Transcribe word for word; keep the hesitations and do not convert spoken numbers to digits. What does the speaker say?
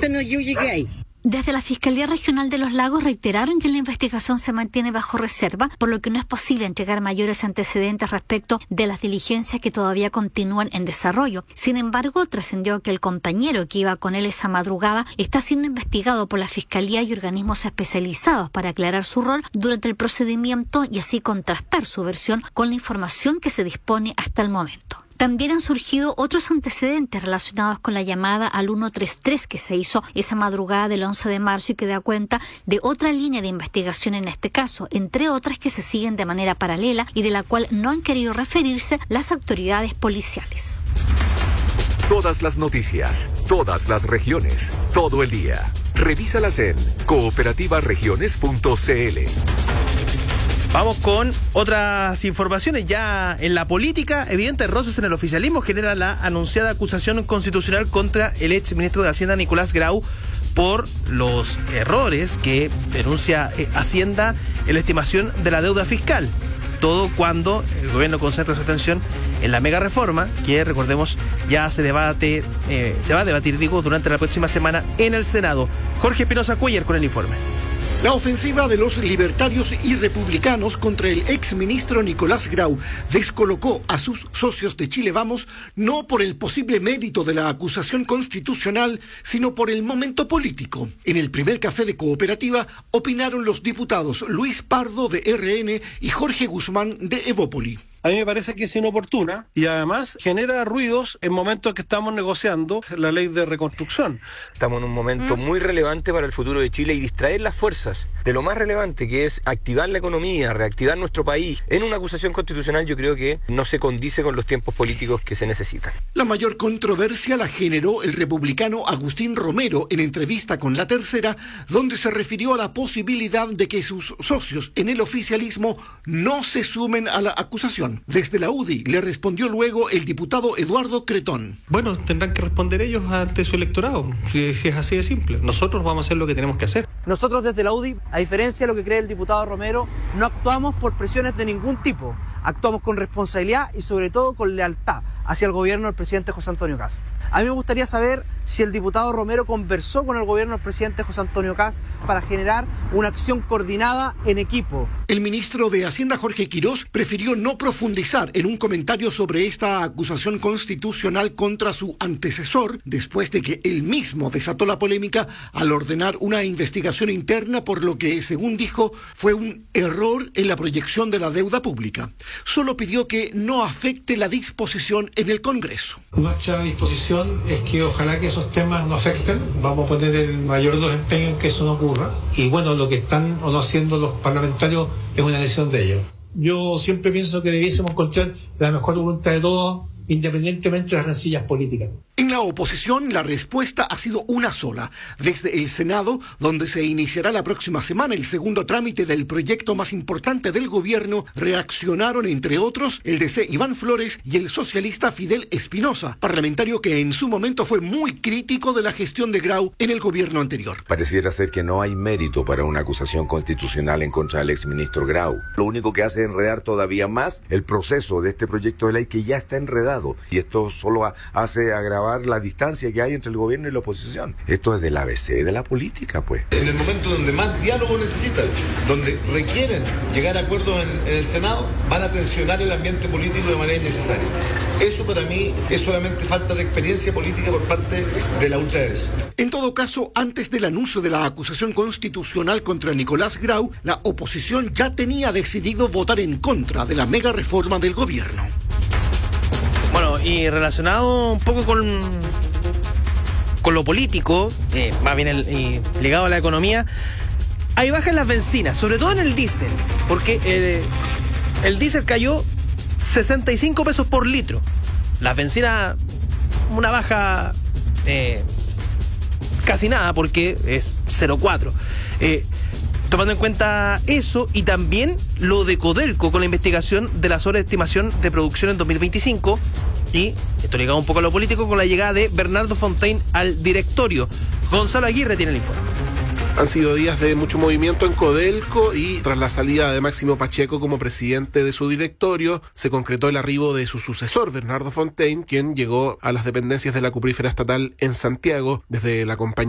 apenas yo llegué ahí. Desde la Fiscalía Regional de los Lagos reiteraron que la investigación se mantiene bajo reserva, por lo que no es posible entregar mayores antecedentes respecto de las diligencias que todavía continúan en desarrollo. Sin embargo, trascendió que el compañero que iba con él esa madrugada está siendo investigado por la Fiscalía y organismos especializados para aclarar su rol durante el procedimiento y así contrastar su versión con la información que se dispone hasta el momento. También han surgido otros antecedentes relacionados con la llamada al ciento treinta y tres que se hizo esa madrugada del once de marzo y que da cuenta de otra línea de investigación en este caso, entre otras que se siguen de manera paralela y de la cual no han querido referirse las autoridades policiales. Todas las noticias, todas las regiones, todo el día. Revísalas en cooperativa regiones punto c l. Vamos con otras informaciones. Ya en la política, evidentes roces en el oficialismo genera la anunciada acusación constitucional contra el ex ministro de Hacienda Nicolás Grau por los errores que denuncia Hacienda en la estimación de la deuda fiscal. Todo cuando el gobierno concentra su atención en la mega reforma, que recordemos ya se debate, eh, se va a debatir, digo, durante la próxima semana en el Senado. Jorge Espinosa Cuellar con el informe. La ofensiva de los libertarios y republicanos contra el exministro Nicolás Grau descolocó a sus socios de Chile Vamos no por el posible mérito de la acusación constitucional, sino por el momento político. En el primer café de Cooperativa opinaron los diputados Luis Pardo de R N y Jorge Guzmán de Evópoli. A mí me parece que es inoportuna y además genera ruidos en momentos que estamos negociando la ley de reconstrucción. Estamos en un momento muy relevante para el futuro de Chile y distraer las fuerzas de lo más relevante, que es activar la economía, reactivar nuestro país. En una acusación constitucional yo creo que no se condice con los tiempos políticos que se necesitan. La mayor controversia la generó el republicano Agustín Romero en entrevista con La Tercera, donde se refirió a la posibilidad de que sus socios en el oficialismo no se sumen a la acusación. Desde la U D I le respondió luego el diputado Eduardo Cretón. Bueno, tendrán que responder ellos ante su electorado, si, si es así de simple. Nosotros vamos a hacer lo que tenemos que hacer. Nosotros desde la U D I, a diferencia de lo que cree el diputado Romero, no actuamos por presiones de ningún tipo. Actuamos con responsabilidad y sobre todo con lealtad hacia el gobierno del presidente José Antonio Kast. A mí me gustaría saber si el diputado Romero conversó con el gobierno del presidente José Antonio Kast para generar una acción coordinada en equipo. El ministro de Hacienda, Jorge Quirós, prefirió no profundizar en un comentario sobre esta acusación constitucional contra su antecesor, después de que él mismo desató la polémica al ordenar una investigación interna por lo que, según dijo, fue un error en la proyección de la deuda pública. Solo pidió que no afecte la disposición en el Congreso. Nuestra disposición es que ojalá que esos temas no afecten. Vamos a poner el mayor de los empeños en que eso no ocurra. Y bueno, lo que están o no haciendo los parlamentarios es una decisión de ellos. Yo siempre pienso que debiésemos encontrar la mejor voluntad de todos, independientemente de las rencillas políticas. En la oposición, la respuesta ha sido una sola. Desde el Senado, donde se iniciará la próxima semana el segundo trámite del proyecto más importante del gobierno, reaccionaron, entre otros, el D C Iván Flores y el socialista Fidel Espinosa, parlamentario que en su momento fue muy crítico de la gestión de Grau en el gobierno anterior. Pareciera ser que no hay mérito para una acusación constitucional en contra del exministro Grau. Lo único que hace es enredar todavía más el proceso de este proyecto de ley que ya está enredado. Y esto solo a, hace agravar la distancia que hay entre el gobierno y la oposición. Esto es del A B C de la política, pues. En el momento donde más diálogo necesitan, donde requieren llegar a acuerdos en, en el Senado, van a tensionar el ambiente político de manera innecesaria. Eso para mí es solamente falta de experiencia política por parte de la ultraderecha. En todo caso, antes del anuncio de la acusación constitucional contra Nicolás Grau, la oposición ya tenía decidido votar en contra de la mega reforma del gobierno. Bueno, y relacionado un poco con, con lo político, eh, más bien el, y ligado a la economía, hay bajas en las bencinas, sobre todo en el diésel, porque eh, el diésel cayó sesenta y cinco pesos por litro. Las bencinas, una baja eh, casi nada, porque es cero coma cuatro. Eh, Tomando en cuenta eso y también lo de Codelco con la investigación de la sobreestimación de producción en dos mil veinticinco y esto ligado un poco a lo político con la llegada de Bernardo Fontaine al directorio. Gonzalo Aguirre tiene el informe. Han sido días de mucho movimiento en Codelco y tras la salida de Máximo Pacheco como presidente de su directorio, se concretó el arribo de su sucesor, Bernardo Fontaine, quien llegó a las dependencias de la cuprífera estatal en Santiago desde la compañía